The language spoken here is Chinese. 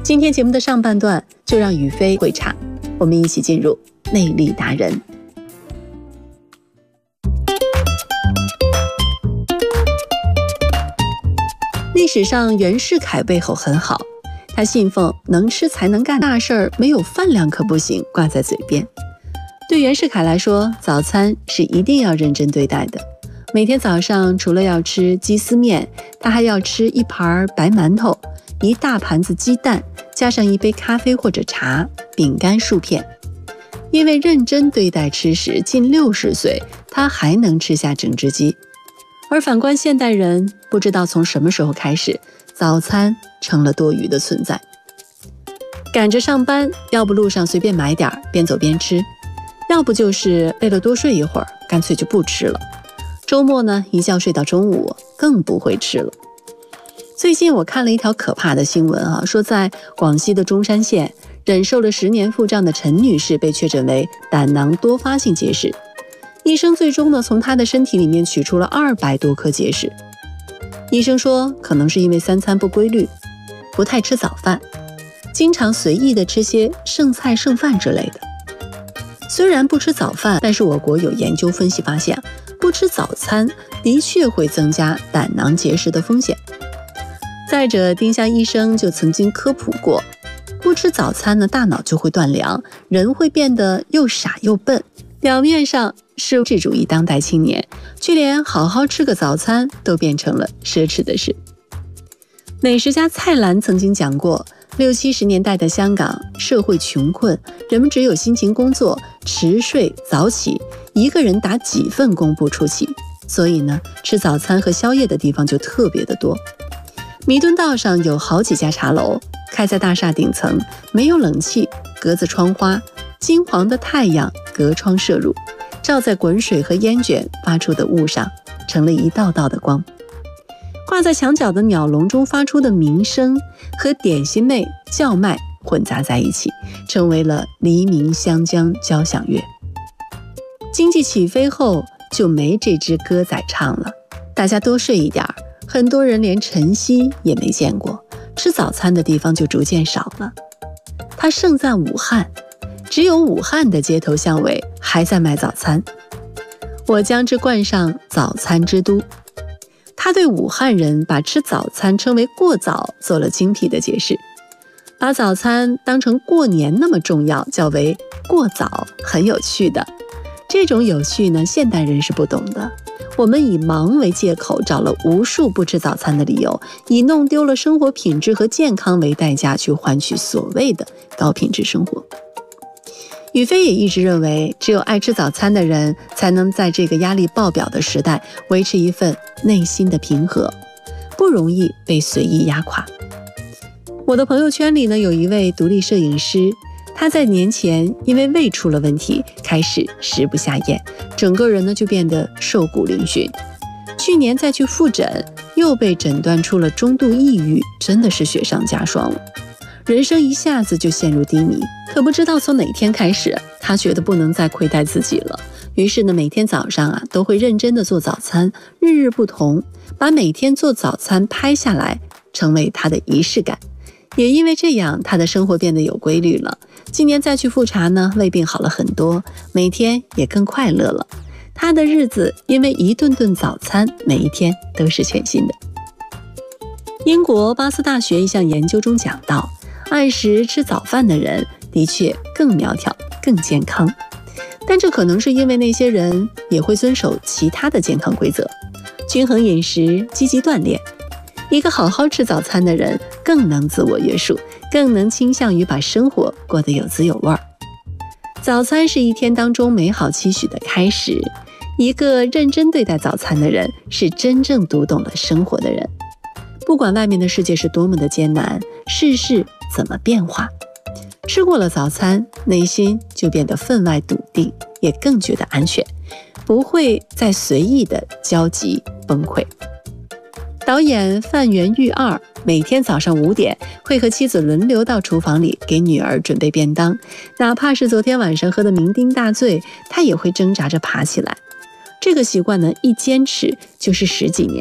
今天节目的上半段就让宇飞会茶，我们一起进入魅力达人。历史上袁世凯胃口很好，他信奉能吃才能干大事儿，没有饭量可不行，挂在嘴边。对袁世凯来说，早餐是一定要认真对待的。每天早上除了要吃鸡丝面，他还要吃一盘白馒头，一大盘子鸡蛋，加上一杯咖啡或者茶，饼干数片。因为认真对待吃食，近60岁他还能吃下整只鸡。而反观现代人，不知道从什么时候开始，早餐成了多余的存在。赶着上班，要不路上随便买点，边走边吃，要不就是为了多睡一会儿，干脆就不吃了。周末呢，一觉睡到中午，更不会吃了。最近我看了一条可怕的新闻说在广西的中山县，忍受了10年腹胀的陈女士被确诊为胆囊多发性结石。医生最终呢，从她的身体里面取出了200多颗结石。医生说，可能是因为3餐不规律，不太吃早饭，经常随意的吃些剩菜剩饭之类的。虽然不吃早饭，但是我国有研究分析发现，不吃早餐的确会增加胆囊结石的风险。再者，丁香医生就曾经科普过，不吃早餐呢，大脑就会断粮，人会变得又傻又笨。表面上是资主义当代青年，却连好好吃个早餐都变成了奢侈的事。美食家蔡澜曾经讲过，60、70年代的香港社会穷困，人们只有辛勤工作，迟睡早起，一个人打几份工不出奇，所以呢，吃早餐和宵夜的地方就特别的多。弥敦道上有好几家茶楼，开在大厦顶层，没有冷气，格子窗花，金黄的太阳隔窗射入，照在滚水和烟卷发出的雾上，成了一道道的光。挂在墙角的鸟笼中发出的鸣声和点心妹叫卖混杂在一起，成为了黎明湘江交响乐。经济起飞后就没这支歌仔唱了，大家多睡一点，很多人连晨曦也没见过，吃早餐的地方就逐渐少了。他盛赞武汉，只有武汉的街头巷尾还在卖早餐。我将之冠上早餐之都。他对武汉人把吃早餐称为过早做了精辟的解释，把早餐当成过年那么重要，叫为过早，很有趣的。这种有趣呢，现代人是不懂的。我们以忙为借口，找了无数不吃早餐的理由，以弄丢了生活品质和健康为代价，去换取所谓的高品质生活。宇飞也一直认为，只有爱吃早餐的人，才能在这个压力爆表的时代，维持一份内心的平和，不容易被随意压垮。我的朋友圈里呢，有一位独立摄影师，他在年前因为胃出了问题，开始食不下咽，整个人呢就变得瘦骨嶙峋。去年再去复诊，又被诊断出了中度抑郁，真的是雪上加霜了。人生一下子就陷入低迷，可不知道从哪天开始，他觉得不能再亏待自己了。于是呢，每天早上都会认真的做早餐，日日不同，把每天做早餐拍下来，成为他的仪式感。也因为这样，他的生活变得有规律了。今年再去复查呢，胃病好了很多，每天也更快乐了。他的日子因为一顿顿早餐，每一天都是全新的。英国巴斯大学一项研究中讲到，按时吃早饭的人的确更苗条、更健康，但这可能是因为那些人也会遵守其他的健康规则，均衡饮食、积极锻炼。一个好好吃早餐的人更能自我约束，更能倾向于把生活过得有滋有味。早餐是一天当中美好期许的开始，一个认真对待早餐的人是真正读懂了生活的人。不管外面的世界是多么的艰难，世事怎么变化，吃过了早餐，内心就变得分外笃定，也更觉得安全，不会再随意的焦急崩溃。导演范元玉二每天早上5点会和妻子轮流到厨房里给女儿准备便当，哪怕是昨天晚上喝得酩酊大醉，他也会挣扎着爬起来。这个习惯呢，一坚持就是10几年。